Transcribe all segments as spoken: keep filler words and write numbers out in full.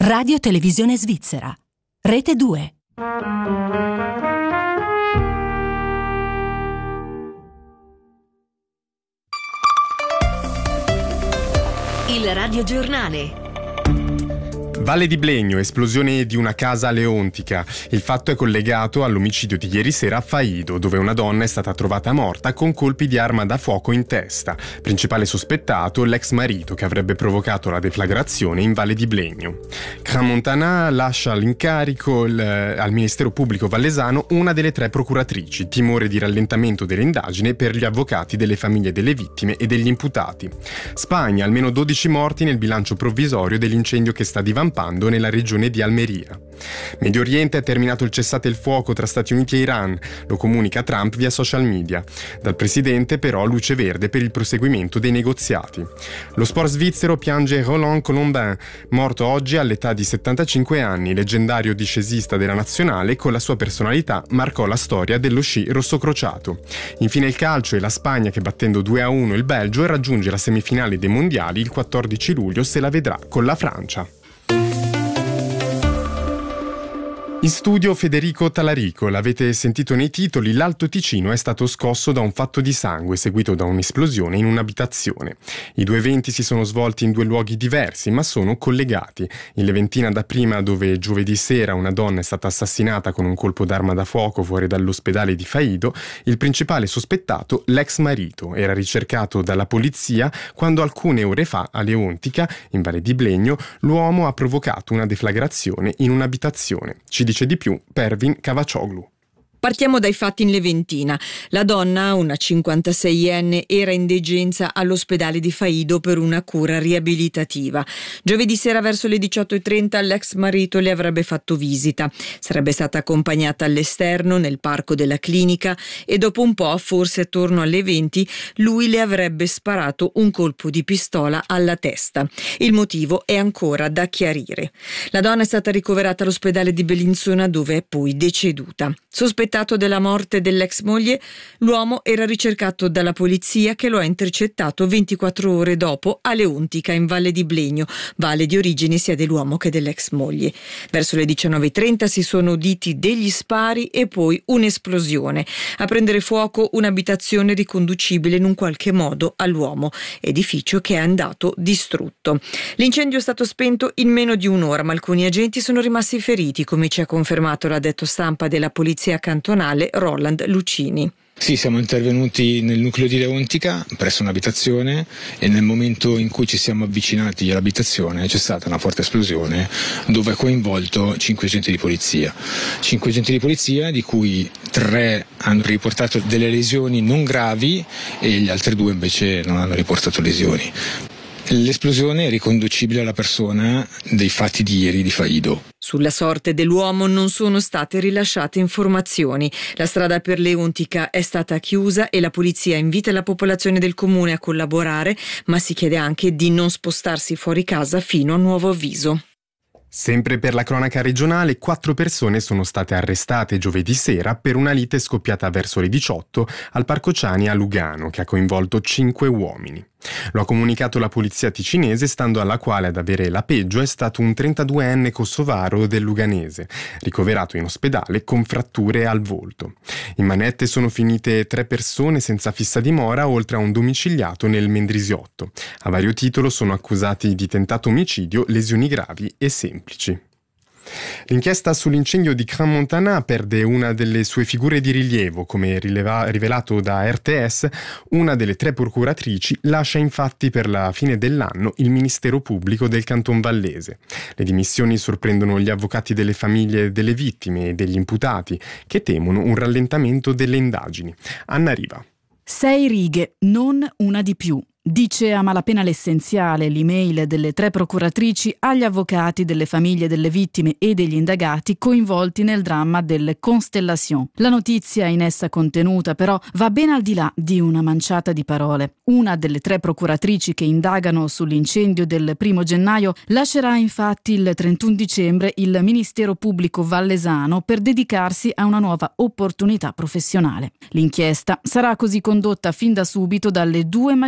Radio Televisione Svizzera. Rete due. Il radiogiornale. Valle di Blegno, esplosione di una casa a Leontica. Il fatto è collegato all'omicidio di ieri sera a Faido, dove una donna è stata trovata morta con colpi di arma da fuoco in testa. Principale sospettato, l'ex marito che avrebbe provocato la deflagrazione in Valle di Blegno. Crans-Montana lascia l'incarico il, al Ministero Pubblico Vallesano una delle tre procuratrici. Timore di rallentamento dell'indagine per gli avvocati delle famiglie delle vittime e degli imputati. Spagna, almeno dodici morti nel bilancio provvisorio dell'incendio che sta divampando nella regione di Almeria. Medio Oriente è terminato il cessate il fuoco tra Stati Uniti e Iran, lo comunica Trump via social media. Dal presidente però luce verde per il proseguimento dei negoziati. Lo sport svizzero piange Roland Colombin, morto oggi all'età di settantacinque anni, leggendario discesista della nazionale. Con la sua personalità marcò la storia dello sci rossocrociato. Infine il calcio e la Spagna che battendo due a uno il Belgio raggiunge la semifinale dei mondiali il quattordici luglio, se la vedrà con la Francia. In studio Federico Talarico, l'avete sentito nei titoli, l'Alto Ticino è stato scosso da un fatto di sangue seguito da un'esplosione in un'abitazione. I due eventi si sono svolti in due luoghi diversi ma sono collegati. In Leventina dapprima, dove giovedì sera una donna è stata assassinata con un colpo d'arma da fuoco fuori dall'ospedale di Faido, il principale sospettato, l'ex marito, era ricercato dalla polizia quando alcune ore fa a Leontica, in Valle di Blegno, l'uomo ha provocato una deflagrazione in un'abitazione. Ci dice di più Pervin Cavacioglu. Partiamo dai fatti in Leventina. La donna, una cinquantaseienne, era in degenza all'ospedale di Faido per una cura riabilitativa. Giovedì sera verso le diciotto e trenta l'ex marito le avrebbe fatto visita. Sarebbe stata accompagnata all'esterno nel parco della clinica e dopo un po', forse attorno alle venti, lui le avrebbe sparato un colpo di pistola alla testa. Il motivo è ancora da chiarire. La donna è stata ricoverata all'ospedale di Bellinzona, dove è poi deceduta. Sospettato della morte dell'ex moglie, l'uomo era ricercato dalla polizia che lo ha intercettato ventiquattro ore dopo a Leontica in Valle di Blegno, valle di origine sia dell'uomo che dell'ex moglie. Verso le diciannove e trenta si sono uditi degli spari e poi un'esplosione. A prendere fuoco un'abitazione riconducibile in un qualche modo all'uomo, edificio che è andato distrutto. L'incendio è stato spento in meno di un'ora, ma alcuni agenti sono rimasti feriti, come ci ha confermato l'addetto stampa della polizia cantonale Roland Lucini. Sì, siamo intervenuti nel nucleo di Leontica presso un'abitazione e nel momento in cui ci siamo avvicinati all'abitazione c'è stata una forte esplosione dove è coinvolto cinque agenti di polizia. Cinque agenti di polizia, di cui tre hanno riportato delle lesioni non gravi e gli altri due invece non hanno riportato lesioni. L'esplosione è riconducibile alla persona dei fatti di ieri di Faido. Sulla sorte dell'uomo non sono state rilasciate informazioni. La strada per Leontica è stata chiusa e la polizia invita la popolazione del comune a collaborare, ma si chiede anche di non spostarsi fuori casa fino a nuovo avviso. Sempre per la cronaca regionale, quattro persone sono state arrestate giovedì sera per una lite scoppiata verso le diciotto al Parco Ciani a Lugano, che ha coinvolto cinque uomini. Lo ha comunicato la polizia ticinese, stando alla quale ad avere la peggio è stato un trentaduenne kosovaro del Luganese, ricoverato in ospedale con fratture al volto. In manette sono finite tre persone senza fissa dimora, oltre a un domiciliato nel Mendrisiotto. A vario titolo sono accusati di tentato omicidio, lesioni gravi e semplici. L'inchiesta sull'incendio di Crans-Montana perde una delle sue figure di rilievo. Come rileva- rivelato da R T S, una delle tre procuratrici lascia infatti per la fine dell'anno il Ministero Pubblico del Canton Vallese. Le dimissioni sorprendono gli avvocati delle famiglie delle vittime e degli imputati, che temono un rallentamento delle indagini. Anna Riva. Sei righe, non una di più. Dice a malapena l'essenziale l'email delle tre procuratrici agli avvocati delle famiglie delle vittime e degli indagati coinvolti nel dramma delle Constellation. La notizia in essa contenuta però va ben al di là di una manciata di parole. Una delle tre procuratrici che indagano sull'incendio del primo gennaio lascerà infatti il trentuno dicembre il Ministero Pubblico Vallesano per dedicarsi a una nuova opportunità professionale. L'inchiesta sarà così condotta fin da subito dalle due magistrati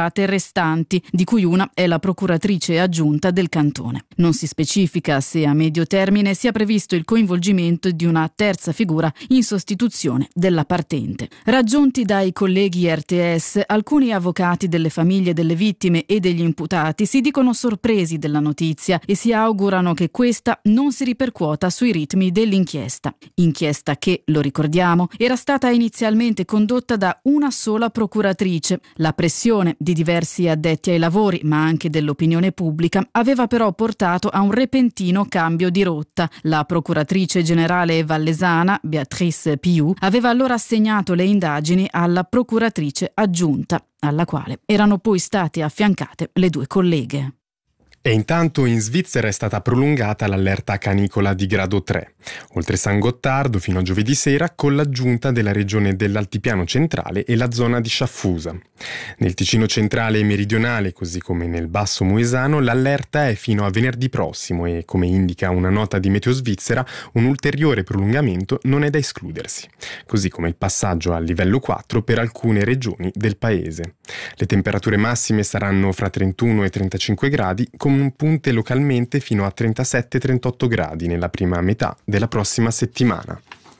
imputate restanti, di cui una è la procuratrice aggiunta del cantone. Non si specifica se a medio termine sia previsto il coinvolgimento di una terza figura in sostituzione della partente. Raggiunti dai colleghi R T S, alcuni avvocati delle famiglie delle vittime e degli imputati si dicono sorpresi della notizia e si augurano che questa non si ripercuota sui ritmi dell'inchiesta. Inchiesta che, lo ricordiamo, era stata inizialmente condotta da una sola procuratrice. La pressione di diversi addetti ai lavori, ma anche dell'opinione pubblica, aveva però portato a un repentino cambio di rotta. La procuratrice generale vallesana, Beatrice Piu, aveva allora assegnato le indagini alla procuratrice aggiunta, alla quale erano poi state affiancate le due colleghe. E intanto in Svizzera è stata prolungata l'allerta canicola di grado tre, oltre San Gottardo fino a giovedì sera, con l'aggiunta della regione dell'Altipiano centrale e la zona di Sciaffusa. Nel Ticino centrale e meridionale, così come nel Basso Moesano, l'allerta è fino a venerdì prossimo e, come indica una nota di Meteo Svizzera, un ulteriore prolungamento non è da escludersi, così come il passaggio al livello quattro per alcune regioni del paese. Le temperature massime saranno fra trentuno e trentacinque gradi, con punte localmente fino a trentasette trentotto gradi nella prima metà della prossima settimana.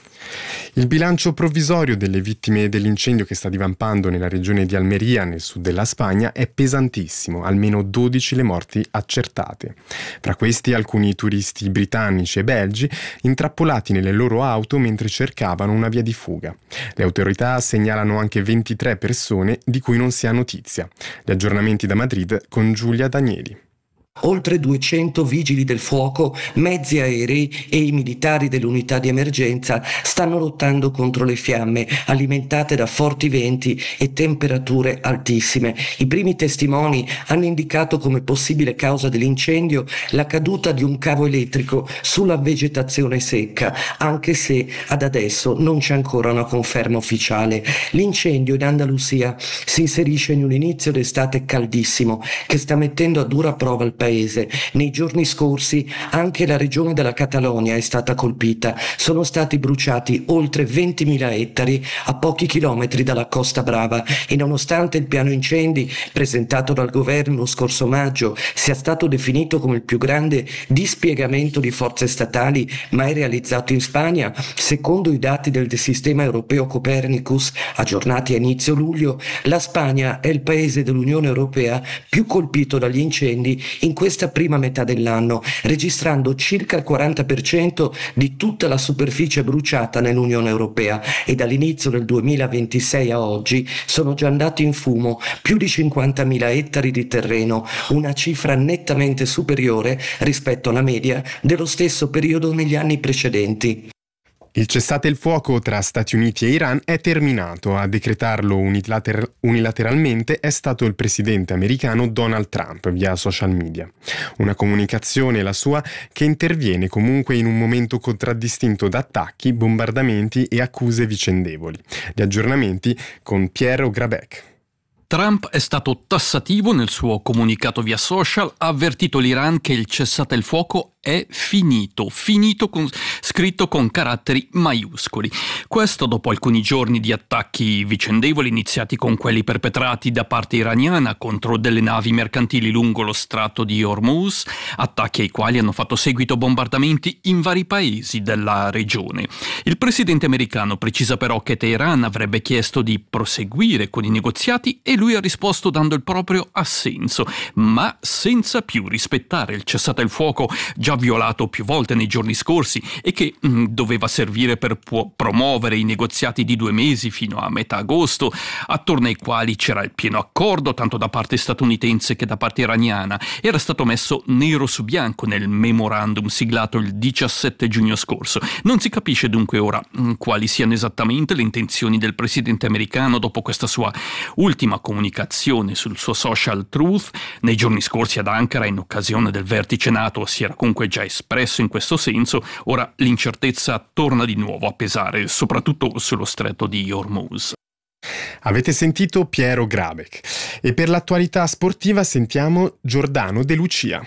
Il bilancio provvisorio delle vittime dell'incendio che sta divampando nella regione di Almeria, nel sud della Spagna, è pesantissimo, almeno dodici le morti accertate. Fra questi alcuni turisti britannici e belgi intrappolati nelle loro auto mentre cercavano una via di fuga. Le autorità segnalano anche ventitré persone di cui non si ha notizia. Gli aggiornamenti da Madrid con Giulia Danieli. Oltre duecento vigili del fuoco, mezzi aerei e i militari dell'unità di emergenza stanno lottando contro le fiamme alimentate da forti venti e temperature altissime. I primi testimoni hanno indicato come possibile causa dell'incendio la caduta di un cavo elettrico sulla vegetazione secca, anche se ad adesso non c'è ancora una conferma ufficiale. L'incendio in Andalusia si inserisce in un inizio d'estate caldissimo che sta mettendo a dura prova il paese. Paese. Nei giorni scorsi anche la regione della Catalogna è stata colpita. Sono stati bruciati oltre ventimila ettari a pochi chilometri dalla Costa Brava e nonostante il piano incendi presentato dal governo lo scorso maggio sia stato definito come il più grande dispiegamento di forze statali mai realizzato in Spagna, secondo i dati del sistema europeo Copernicus aggiornati a inizio luglio, la Spagna è il paese dell'Unione Europea più colpito dagli incendi in questa prima metà dell'anno, registrando circa il quaranta per cento di tutta la superficie bruciata nell'Unione Europea e dall'inizio del duemilaventisei a oggi sono già andati in fumo più di cinquantamila ettari di terreno, una cifra nettamente superiore rispetto alla media dello stesso periodo negli anni precedenti. Il cessate il fuoco tra Stati Uniti e Iran è terminato. A decretarlo unilater- unilateralmente è stato il presidente americano Donald Trump via social media. Una comunicazione, la sua, che interviene comunque in un momento contraddistinto da attacchi, bombardamenti e accuse vicendevoli. Gli aggiornamenti con Piero Grabec. Trump è stato tassativo nel suo comunicato via social, ha avvertito l'Iran che il cessate il fuoco è finito, finito con, scritto con caratteri maiuscoli. Questo dopo alcuni giorni di attacchi vicendevoli iniziati con quelli perpetrati da parte iraniana contro delle navi mercantili lungo lo stretto di Hormuz, attacchi ai quali hanno fatto seguito bombardamenti in vari paesi della regione. Il presidente americano precisa però che Teheran avrebbe chiesto di proseguire con i negoziati e lui ha risposto dando il proprio assenso, ma senza più rispettare il cessate il fuoco già violato più volte nei giorni scorsi e che mh, doveva servire per pu- promuovere i negoziati di due mesi fino a metà agosto, attorno ai quali c'era il pieno accordo tanto da parte statunitense che da parte iraniana. Era stato messo nero su bianco nel memorandum siglato il diciassette giugno scorso. Non si capisce dunque ora mh, quali siano esattamente le intenzioni del presidente americano dopo questa sua ultima comunicazione sul suo social Truth. Nei giorni scorsi ad Ankara, in occasione del vertice NATO, si era comunque già espresso in questo senso. Ora l'incertezza torna di nuovo a pesare, soprattutto sullo stretto di Hormuz. Avete sentito Piero Grabec e per l'attualità sportiva sentiamo Giordano De Lucia.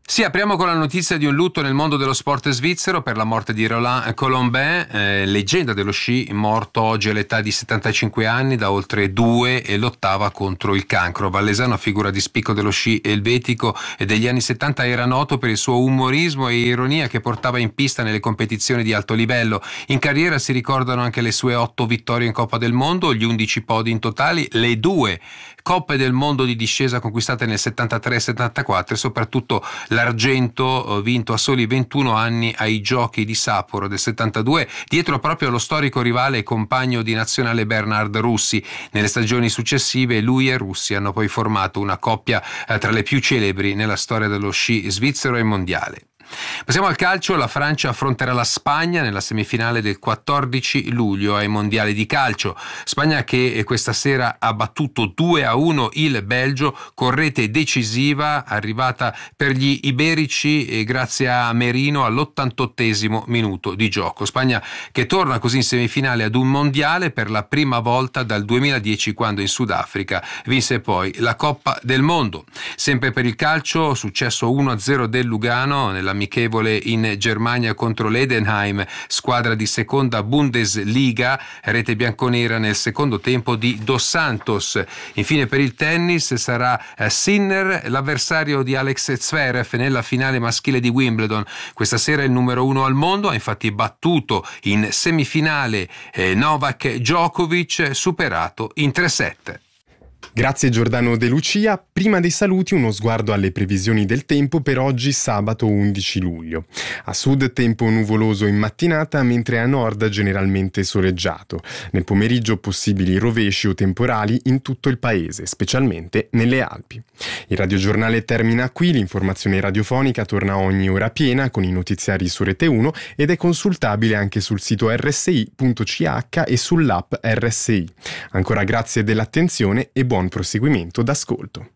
Sì, apriamo con la notizia di un lutto nel mondo dello sport svizzero per la morte di Roland Colombin, eh, leggenda dello sci, morto oggi all'età di settantacinque anni, da oltre due e lottava contro il cancro. Vallesano, figura di spicco dello sci elvetico e degli anni settanta, era noto per il suo umorismo e ironia che portava in pista nelle competizioni di alto livello. In carriera si ricordano anche le sue otto vittorie in Coppa del Mondo, gli undici podi in totali, le due Coppe del Mondo di discesa conquistate nel settantatré e settantaquattro e soprattutto l'argento vinto a soli ventuno anni ai Giochi di Sapporo del settantadue, dietro proprio allo storico rivale e compagno di nazionale Bernard Russi. Nelle stagioni successive lui e Russi hanno poi formato una coppia tra le più celebri nella storia dello sci svizzero e mondiale. Passiamo al calcio. La Francia affronterà la Spagna nella semifinale del quattordici luglio ai mondiali di calcio. Spagna che questa sera ha battuto due a uno il Belgio con rete decisiva arrivata per gli iberici e grazie a Merino all'ottantottesimo minuto di gioco. Spagna che torna così in semifinale ad un mondiale per la prima volta dal duemiladieci, quando in Sudafrica vinse poi la Coppa del Mondo. Sempre per il calcio, successo uno a zero del Lugano nella amichevole in Germania contro l'Edenheim, squadra di seconda Bundesliga, rete bianconera nel secondo tempo di Dos Santos. Infine per il tennis sarà Sinner l'avversario di Alex Zverev nella finale maschile di Wimbledon. Questa sera il numero uno al mondo ha infatti battuto in semifinale eh, Novak Djokovic, superato in tre set. Grazie Giordano De Lucia. Prima dei saluti uno sguardo alle previsioni del tempo per oggi sabato undici luglio. A sud tempo nuvoloso in mattinata, mentre a nord generalmente soleggiato. Nel pomeriggio possibili rovesci o temporali in tutto il paese, specialmente nelle Alpi. Il radiogiornale termina qui, l'informazione radiofonica torna ogni ora piena con i notiziari su Rete uno ed è consultabile anche sul sito erre esse i punto ci acca e sull'app erre esse i. Ancora grazie dell'attenzione e buon proseguimento d'ascolto.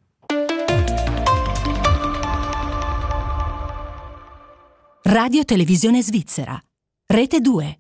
Radio Televisione Svizzera. Rete due.